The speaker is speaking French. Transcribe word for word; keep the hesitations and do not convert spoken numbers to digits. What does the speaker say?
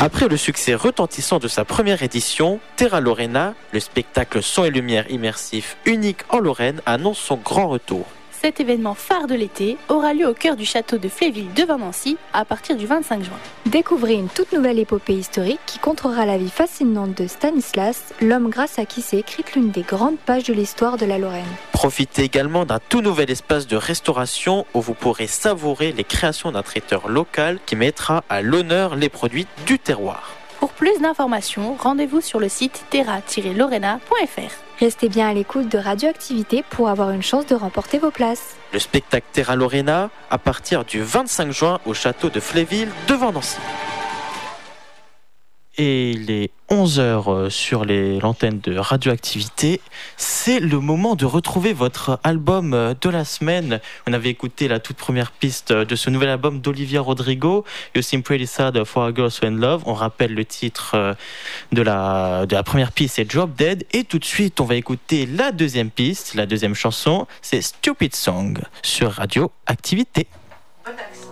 Après le succès retentissant de sa première édition, Terra Lorena, le spectacle son et lumière immersif unique en Lorraine, annonce son grand retour. Cet événement phare de l'été aura lieu au cœur du château de Fléville devant Nancy à partir du vingt-cinq juin. Découvrez une toute nouvelle épopée historique qui contrera la vie fascinante de Stanislas, l'homme grâce à qui s'est écrite l'une des grandes pages de l'histoire de la Lorraine. Profitez également d'un tout nouvel espace de restauration où vous pourrez savourer les créations d'un traiteur local qui mettra à l'honneur les produits du terroir. Pour plus d'informations, rendez-vous sur le site terra tiret lorena point f r. Restez bien à l'écoute de Radioactivité pour avoir une chance de remporter vos places. Le spectacle Terra Lorena à partir du vingt-cinq juin au château de Fléville devant Nancy. Et il est onze heures sur les, l'antenne de Radioactivité. C'est le moment de retrouver votre album de la semaine. On avait écouté la toute première piste de ce nouvel album d'Olivia Rodrigo, You Seem Pretty Sad for a Girl So in Love. On rappelle le titre de la, de la première piste, c'est Drop Dead. Et tout de suite, on va écouter la deuxième piste, la deuxième chanson, c'est Stupid Song sur Radioactivité. Bon axe.